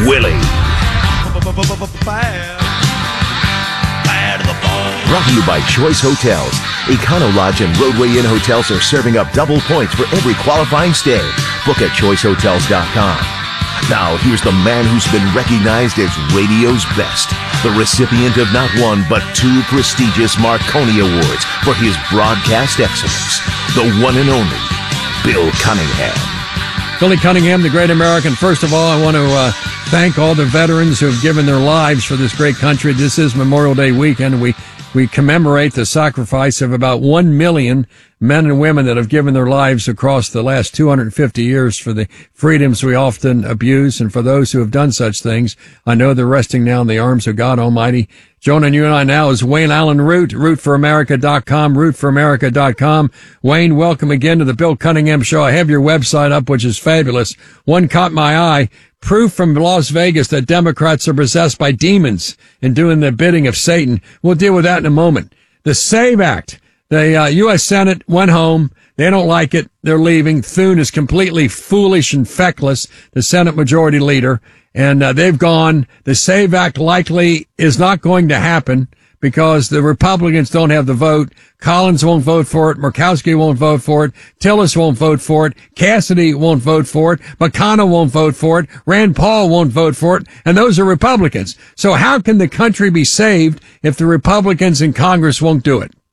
Willie. Brought to you by Choice Hotels. Econo Lodge and Roadway Inn hotels are serving up double points for every qualifying stay. Book at choicehotels.com. Now, here's the man who's been recognized as radio's best, the recipient of not one but two prestigious Marconi Awards for his broadcast excellence, the one and only Bill Cunningham. Billy Cunningham, the great American. First of all, I want to thank all the veterans who have given their lives for this great country. This is Memorial Day weekend. We commemorate the sacrifice of about 1 million men and women that have given their lives across the last 250 years for the freedoms we often abuse. And for those who have done such things, I know they're resting now in the arms of God Almighty. Joining you and I now is Wayne Allen Root, rootforamerica.com, rootforamerica.com. Wayne, welcome again to the Bill Cunningham Show. I have your website up, which is fabulous. One caught my eye. Proof from Las Vegas that Democrats are possessed by demons and doing the bidding of Satan. We'll deal with that in a moment. The SAVE Act. The U.S. Senate went home. They don't like it. They're leaving. Thune is completely foolish and feckless, the Senate Majority Leader, and they've gone. The SAVE Act likely is not going to happen because the Republicans don't have the vote. Collins won't vote for it. Murkowski won't vote for it. Tillis won't vote for it. Cassidy won't vote for it. McConnell won't vote for it. Rand Paul won't vote for it. And those are Republicans. So how can the country be saved if the Republicans in Congress won't do it?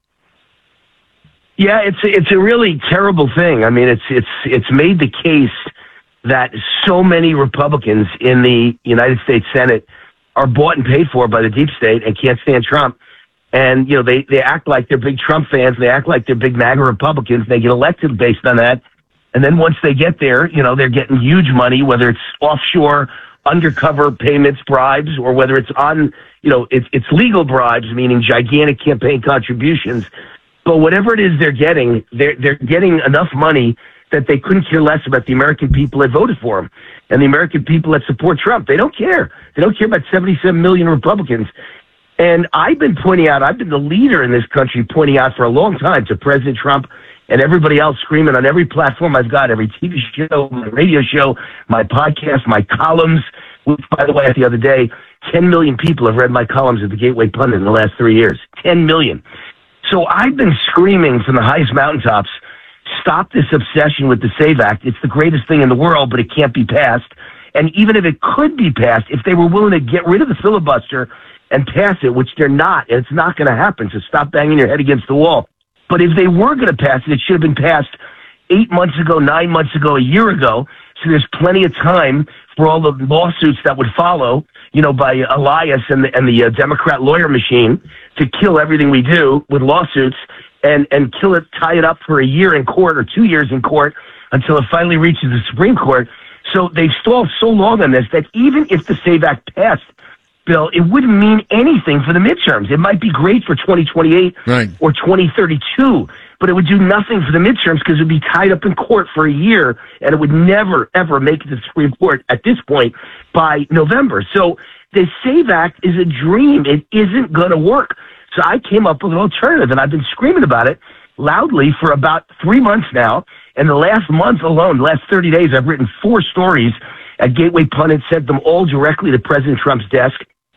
Yeah, it's a really terrible thing. I mean, it's made the case that so many Republicans in the United States Senate are bought and paid for by the deep state and can't stand Trump. And, you know, they act like they're big Trump fans. They act like they're big MAGA Republicans. They get elected based on that. And then once they get there, you know, they're getting huge money, whether it's offshore, undercover payments, bribes, or whether it's on, you know, it's legal bribes, meaning gigantic campaign contributions. But whatever it is they're getting enough money that they couldn't care less about the American people that voted for him and the American people that support Trump. They don't care. They don't care about 77 million Republicans. And I've been the leader in this country pointing out for a long time to President Trump and everybody else, screaming on every platform I've got, every TV show, my radio show, my podcast, my columns. Which, by the way, the other day, 10 million people have read my columns at the Gateway Pundit in the last 3 years. 10 million. So I've been screaming from the highest mountaintops, stop this obsession with the SAVE Act. It's the greatest thing in the world, but it can't be passed. And even if it could be passed, if they were willing to get rid of the filibuster and pass it, which they're not, and it's not going to happen, so stop banging your head against the wall. But if they were going to pass it, it should have been passed 8 months ago, 9 months ago, a year ago. So there's plenty of time for all the lawsuits that would follow, you know, by Elias and the Democrat lawyer machine to kill everything we do with lawsuits and kill it, tie it up for a year in court or 2 years in court until it finally reaches the Supreme Court. So they've stalled so long on this that even if the SAVE Act passed, Bill, it wouldn't mean anything for the midterms. It might be great for 2028 right, or 2032, but it would do nothing for the midterms because it would be tied up in court for a year, and it would never, ever make it to the Supreme Court at this point by November. So the SAVE Act is a dream. It isn't going to work. So I came up with an alternative, and I've been screaming about it loudly for about 3 months now. And the last month alone, the last 30 days, I've written 4 stories at Gateway Pundit, sent them all directly to President Trump's desk,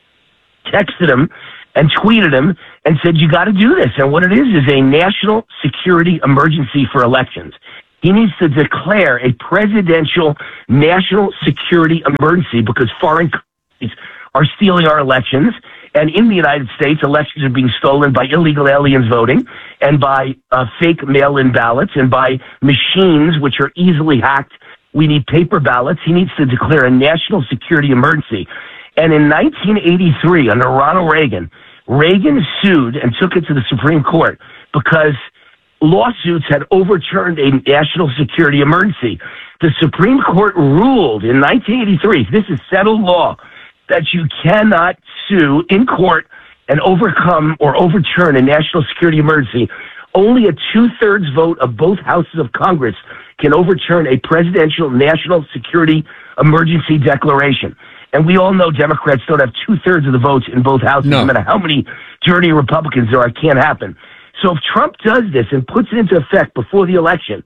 texted him and tweeted him and said, you got to do this. And what it is a national security emergency for elections. He needs to declare a presidential national security emergency because foreign countries are stealing our elections. And in the United States, elections are being stolen by illegal aliens voting and by fake mail-in ballots and by machines which are easily hacked. We need paper ballots. He needs to declare a national security emergency. And in 1983, under Ronald Reagan, Reagan sued and took it to the Supreme Court because lawsuits had overturned a national security emergency. The Supreme Court ruled in 1983, this is settled law, that you cannot sue in court and overcome or overturn a national security emergency. Only a 2/3 vote of both houses of Congress can overturn a presidential national security emergency declaration. And we all know Democrats don't have 2/3 of the votes in both houses. No matter how many dirty Republicans there are, it can't happen. So if Trump does this and puts it into effect before the election,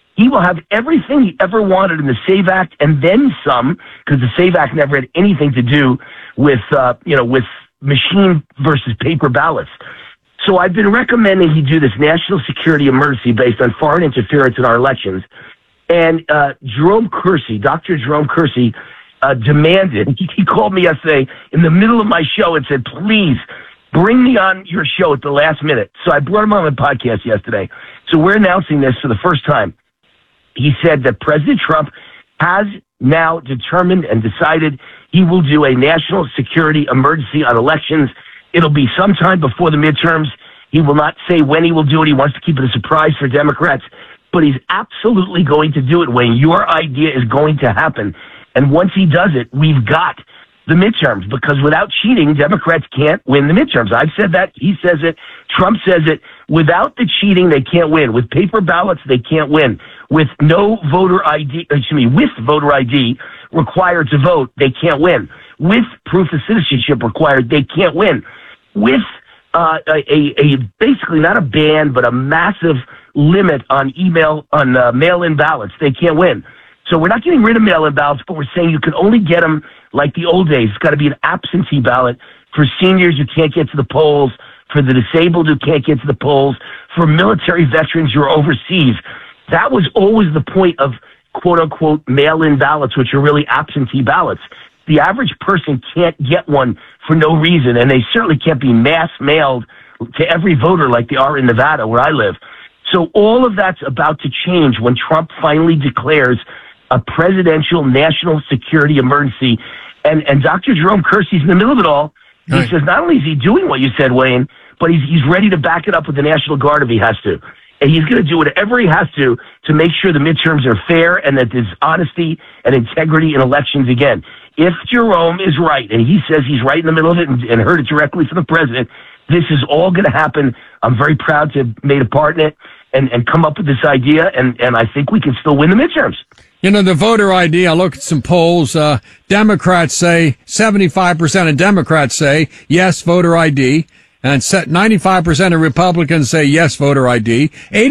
He will have everything he ever wanted in the SAVE Act and then some, because the SAVE Act never had anything to do with, with machine versus paper ballots. So I've been recommending he do this national security emergency based on foreign interference in our elections. And Jerome Kersey, Dr. Jerome Kersey, demanded, he called me yesterday in the middle of my show and said, please bring me on your show at the last minute. So I brought him on my podcast yesterday. So we're announcing this for the first time. He said that President Trump has now determined and decided he will do a national security emergency on elections. It'll be sometime before the midterms. He will not say when he will do it. He wants to keep it a surprise for Democrats. But he's absolutely going to do it, Wayne. Your idea is going to happen. And once he does it, we've got the midterms, because without cheating, Democrats can't win the midterms. I've said that. He says it. Trump says it. Without the cheating, they can't win. With paper ballots, they can't win. With no voter ID, with voter ID required to vote, they can't win. With proof of citizenship required, they can't win. With a basically not a ban, but a massive limit on mail-in ballots, they can't win. So we're not getting rid of mail-in ballots, but we're saying you can only get them like the old days. It's got to be an absentee ballot for seniors who can't get to the polls, for the disabled who can't get to the polls, for military veterans who are overseas. That was always the point of quote-unquote mail-in ballots, which are really absentee ballots. The average person can't get one for no reason, and they certainly can't be mass-mailed to every voter like they are in Nevada, where I live. So all of that's about to change when Trump finally declares a presidential national security emergency. And Dr. Jerome Kersey's in the middle of it all. He says not only is he doing what you said, Wayne, but he's ready to back it up with the National Guard if he has to. And he's going to do whatever he has to make sure the midterms are fair and that there's honesty and integrity in elections again. If Jerome is right, and he says he's right in the middle of it and heard it directly from the president, this is all going to happen. I'm very proud to have made a part in it and come up with this idea, and I think we can still win the midterms. You know, the voter ID, I look at some polls, Democrats say, 75% of Democrats say, yes, voter ID. And 95% of Republicans say yes, voter ID.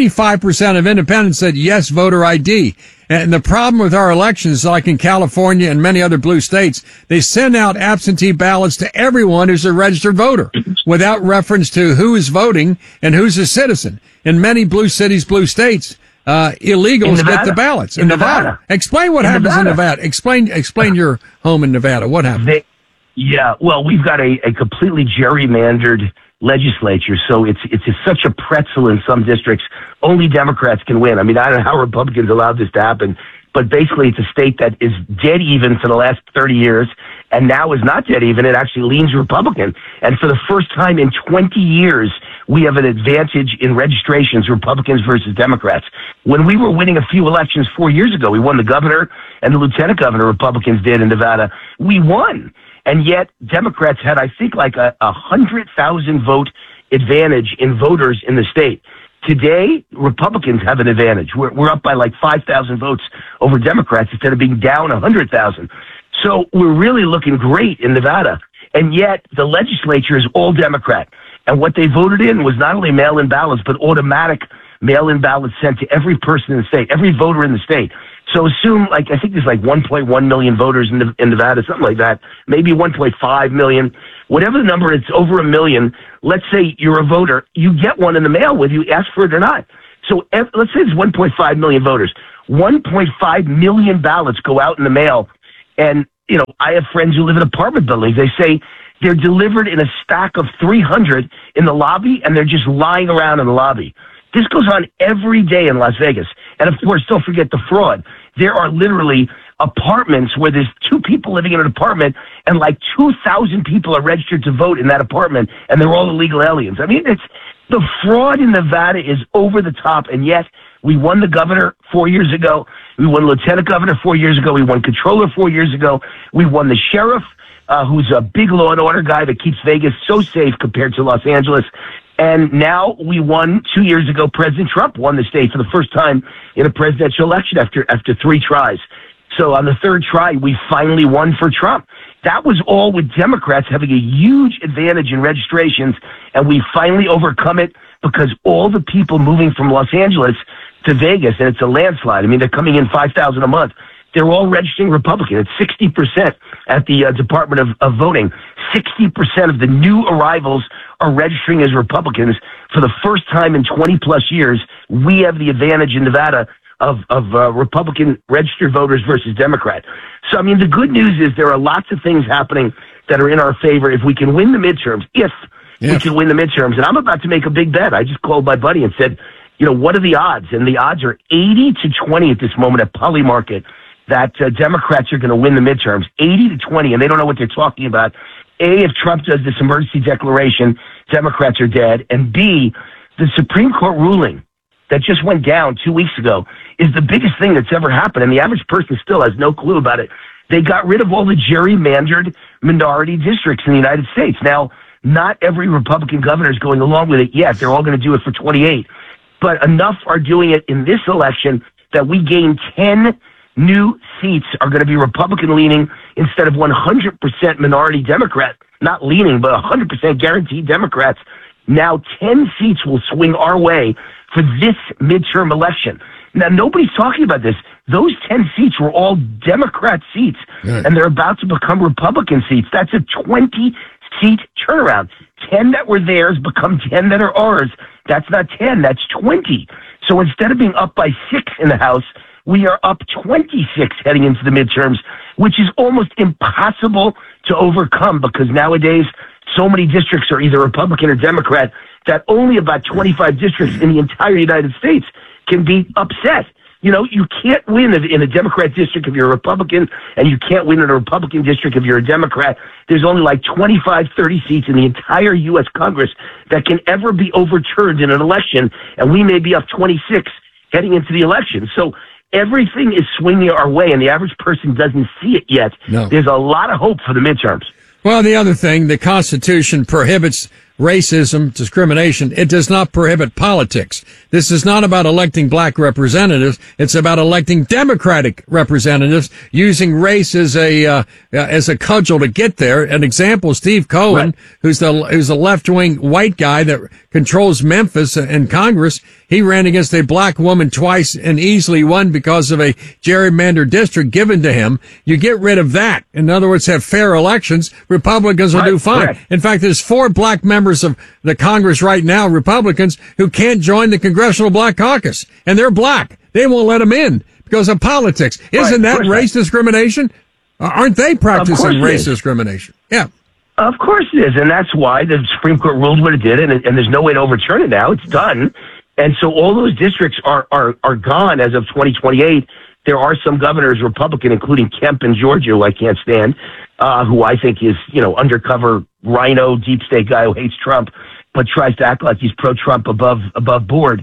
85% of independents said yes, voter ID. And the problem with our elections, like in California and many other blue states, they send out absentee ballots to everyone who's a registered voter without reference to who is voting and who's a citizen. In many blue cities, blue states, illegals get the ballots. In Nevada. Explain what happens in Nevada. Explain your home in Nevada. What happens? Yeah, well, we've got a completely gerrymandered legislature, so it's such a pretzel in some districts. Only Democrats can win. I mean, I don't know how Republicans allowed this to happen, but basically it's a state that is dead even for the last 30 years, and now is not dead even. It actually leans Republican. And for the first time in 20 years, we have an advantage in registrations, Republicans versus Democrats. When we were winning a few elections 4 years ago, we won the governor and the lieutenant governor, Republicans did in Nevada. We won. And yet Democrats had, I think, like a 100,000 vote advantage in voters in the state. Today, Republicans have an advantage. We're up by like 5,000 votes over Democrats instead of being down 100,000. So we're really looking great in Nevada. And yet the legislature is all Democrat. And what they voted in was not only mail-in ballots, but automatic mail-in ballots sent to every person in the state, every voter in the state. So assume, I think there's 1.1 million voters in Nevada, something like that, maybe 1.5 million, whatever the number, it's over a million. Let's say you're a voter, you get one in the mail whether you ask for it or not. So let's say there's 1.5 million voters. 1.5 million ballots go out in the mail. And, I have friends who live in apartment buildings. They say they're delivered in a stack of 300 in the lobby, and they're just lying around in the lobby. This goes on every day in Las Vegas. And of course, don't forget the fraud. There are literally apartments where there's two people living in an apartment and 2,000 people are registered to vote in that apartment, and they're all illegal aliens. I mean, the fraud in Nevada is over the top, and yet we won the governor 4 years ago. We won lieutenant governor 4 years ago. We won controller 4 years ago. We won the sheriff, who's a big law and order guy that keeps Vegas so safe compared to Los Angeles. And now we won 2 years ago. President Trump won the state for the first time in a presidential election after 3 tries. So on the third try, we finally won for Trump. That was all with Democrats having a huge advantage in registrations, and we finally overcome it because all the people moving from Los Angeles to Vegas, and it's a landslide. I mean, they're coming in 5,000 a month. They're all registering Republican. It's 60% at the Department of Voting. 60% of the new arrivals are registering as Republicans. For the first time in 20-plus years, we have the advantage in Nevada of Republican registered voters versus Democrat. So, I mean, the good news is there are lots of things happening that are in our favor if we can win the midterms, if we can win the midterms. And I'm about to make a big bet. I just called my buddy and said, you know, what are the odds? And the odds are 80-20 at this moment at Polymarket that Democrats are going to win the midterms. 80-20, and they don't know what they're talking about. A, if Trump does this emergency declaration, Democrats are dead. And B, the Supreme Court ruling that just went down 2 weeks ago is the biggest thing that's ever happened, and the average person still has no clue about it. They got rid of all the gerrymandered minority districts in the United States. Now, not every Republican governor is going along with it yet. They're all going to do it for 28. But enough are doing it in this election that we gain 10 new seats are going to be Republican-leaning instead of 100% minority Democrat. Not leaning, but 100% guaranteed Democrats. Now 10 seats will swing our way for this midterm election. Now, nobody's talking about this. Those 10 seats were all Democrat seats, and they're about to become Republican seats. That's a 20-seat turnaround. 10 that were theirs become 10 that are ours. That's not 10, that's 20. So instead of being up by 6 in the House, we are up 26 heading into the midterms, which is almost impossible to overcome because nowadays so many districts are either Republican or Democrat that only about 25 districts in the entire United States can be upset. You know, you can't win in a Democrat district if you're a Republican, and you can't win in a Republican district if you're a Democrat. There's only like 25, 30 seats in the entire U.S. Congress that can ever be overturned in an election, and we may be up 26 heading into the election. So everything is swinging our way, and the average person doesn't see it yet. No. There's a lot of hope for the midterms. Well, the other thing, the Constitution prohibits racism, discrimination. It does not prohibit politics. This is not about electing black representatives. It's about electing Democratic representatives using race as a cudgel to get there. An example, Steve Cohen, who's a left-wing white guy that controls Memphis and Congress. He ran against a black woman twice and easily won because of a gerrymandered district given to him. You get rid of that. In other words, have fair elections. Republicans will do fine. Correct. In fact, there's 4 black members of the Congress right now, Republicans, who can't join the Congressional Black Caucus. And they're black. They won't let them in because of politics. Isn't that race discrimination? Aren't they practicing race discrimination? Yeah. Of course it is. And that's why the Supreme Court ruled what it did. And there's no way to overturn it now. It's done. And so all those districts are gone as of 2028. There are some governors, Republican, including Kemp in Georgia, who I can't stand, who I think is, you know, undercover rhino, deep state guy who hates Trump, but tries to act like he's pro-Trump above board.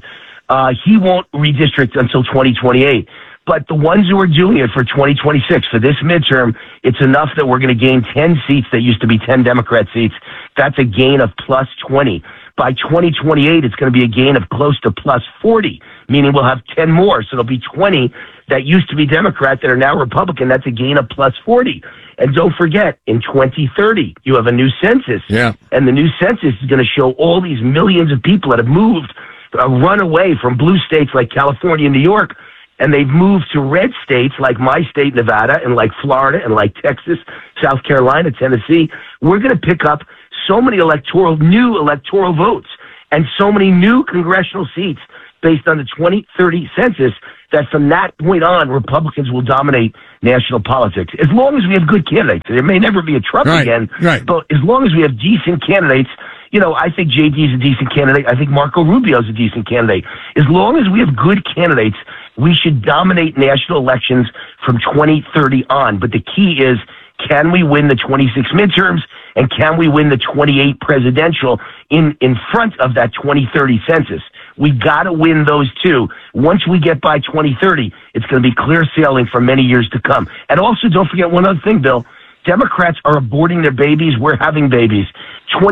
He won't redistrict until 2028. But the ones who are doing it for 2026, for this midterm, it's enough that we're going to gain 10 seats that used to be 10 Democrat seats. That's a gain of plus 20. By 2028, it's going to be a gain of close to plus 40, meaning we'll have 10 more. So there'll be 20 that used to be Democrat that are now Republican. That's a gain of plus 40. And don't forget, in 2030, you have a new census. Yeah. And the new census is going to show all these millions of people that have moved, run away from blue states like California and New York, and they've moved to red states like my state, Nevada, and like Florida, and like Texas, South Carolina, Tennessee. We're going to pick up so many new electoral votes and so many new congressional seats based on the 2030 census that from that point on, Republicans will dominate national politics. As long as we have good candidates. There may never be a Trump again, but as long as we have decent candidates, you know, I think JD is a decent candidate. I think Marco Rubio is a decent candidate. As long as we have good candidates, we should dominate national elections from 2030 on. But the key is, can we win the 26 midterms, and can we win the 28 presidential in front of that 2030 census? We got to win those two. Once we get by 2030, it's going to be clear sailing for many years to come. And also, don't forget one other thing, Bill. Democrats are aborting their babies. We're having babies.